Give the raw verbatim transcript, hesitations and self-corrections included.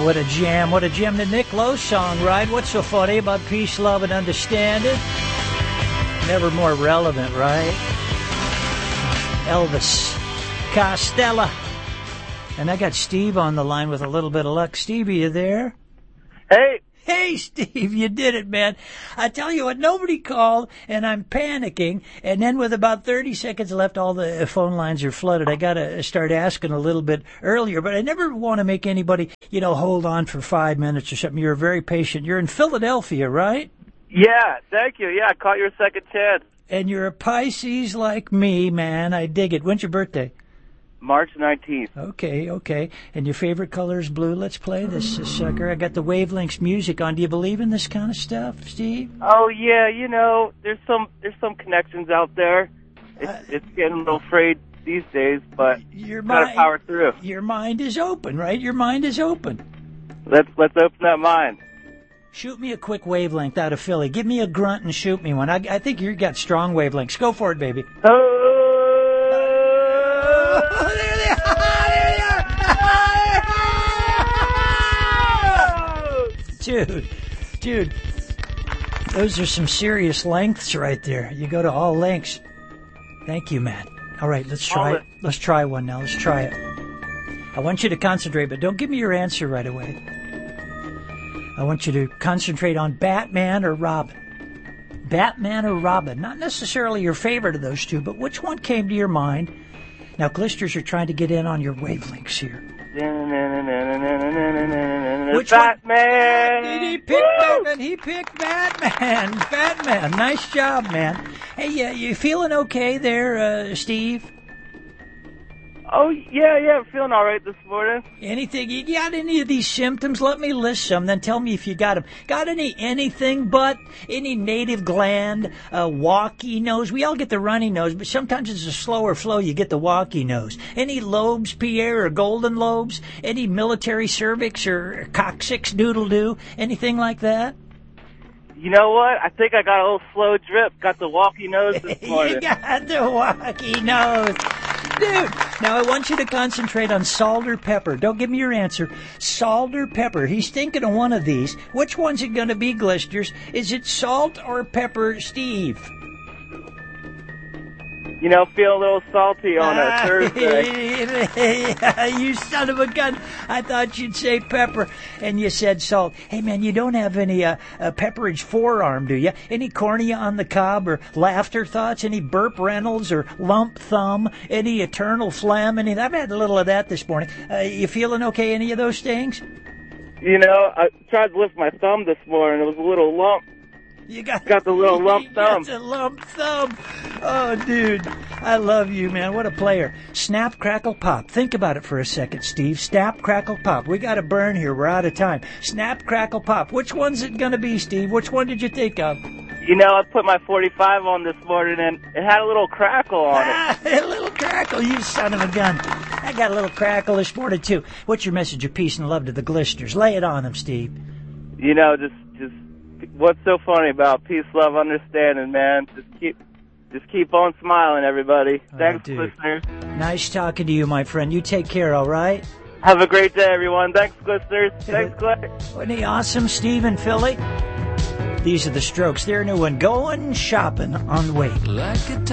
what a jam. What a jam. The Nick Lowe song, right? What's so funny about peace, love, and understanding? Never more relevant, right? Elvis Costello. And I got Steve on the line with a little bit of luck. Steve, are you there? Hey. Hey, Steve, you did it, man. I tell you what, nobody called, and I'm panicking. And then with about thirty seconds left, all the phone lines are flooded. I got to start asking a little bit earlier, but I never want to make anybody, you know, hold on for five minutes or something. You're very patient. You're in Philadelphia, right? Yeah, thank you. Yeah, I caught your second chance. And you're a Pisces like me, man. I dig it. When's your birthday? March nineteenth. Okay, okay. And your favorite color is blue. Let's play this uh, sucker. I got the Wavelengths music on. Do you believe in this kind of stuff, Steve? Oh, yeah, you know, there's some there's some connections out there. It's, uh, it's getting a little frayed these days, but your gotta mind, power through. Your mind is open, right? Your mind is open. Let's let's open that mind. Shoot me a quick wavelength out of Philly. Give me a grunt and shoot me one. I, I think you got strong wavelengths. Go for it, baby. Oh. Oh, there they are! There they are! Dude, dude, those are some serious lengths right there. You go to all lengths. Thank you, man. All right, let's try it. Let's try one now. Let's try it. I want you to concentrate, but don't give me your answer right away. I want you to concentrate on Batman or Robin. Batman or Robin. Not necessarily your favorite of those two, but which one came to your mind? Now, Glisters are trying to get in on your wavelengths here. Which Batman! One? He picked Batman. He picked Batman. Batman. Nice job, man. Hey, uh, you feeling okay there, uh, Steve? Oh, yeah, yeah, I'm feeling all right this morning. Anything? You got any of these symptoms? Let me list some, then tell me if you got them. Got any anything but any native gland, uh, walkie nose? We all get the runny nose, but sometimes it's a slower flow. You get the walkie nose. Any lobes, Pierre, or golden lobes? Any military cervix or coccyx doodle-doo? Anything like that? You know what? I think I got a little slow drip. Got the walkie nose this morning. You got the walkie nose. Dude, now I want you to concentrate on salt or pepper. Don't give me your answer. Salt or pepper. He's thinking of one of these. Which one's it going to be, Glisters? Is it salt or pepper, Steve? You know, feel a little salty on a Thursday. You son of a gun. I thought you'd say pepper, and you said salt. Hey, man, you don't have any uh, uh, Pepperidge forearm, do you? Any cornea on the cob or laughter thoughts? Any Burp Reynolds or lump thumb? Any eternal phlegm? Any? I've had a little of that this morning. Uh, you feeling okay, any of those things? You know, I tried to lift my thumb this morning. It was a little lump. You got, got the little lump thumb. Got the lump thumb. Oh, dude. I love you, man. What a player. Snap, crackle, pop. Think about it for a second, Steve. Snap, crackle, pop. We got to burn here. We're out of time. Snap, crackle, pop. Which one's it going to be, Steve? Which one did you think of? You know, I put my forty-five on this morning, and it had a little crackle on ah, it. A little crackle, you son of a gun. I got a little crackle this morning, too. What's your message of peace and love to the Glisters? Lay it on them, Steve. You know, just... just what's so funny about peace, love, understanding, man? Just keep, just keep on smiling, everybody. Oh, Thanks, dude. listeners. Nice talking to you, my friend. You take care, all right? Have a great day, everyone. Thanks, listeners. Thanks, Clay. Wasn't he awesome, Steve in Philly? These are the Strokes. Their new one, Going Shopping on Wake. Like a